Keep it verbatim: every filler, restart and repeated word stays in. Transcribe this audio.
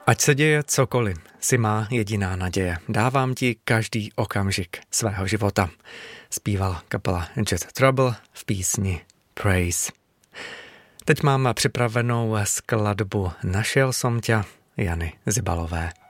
Ať se děje cokoliv, si má jediná naděje. Dávám ti každý okamžik svého života. Zpívala kapela Jet Trouble v písni Praise. Teď mám připravenou skladbu Našel som ťa Jany Zibalové.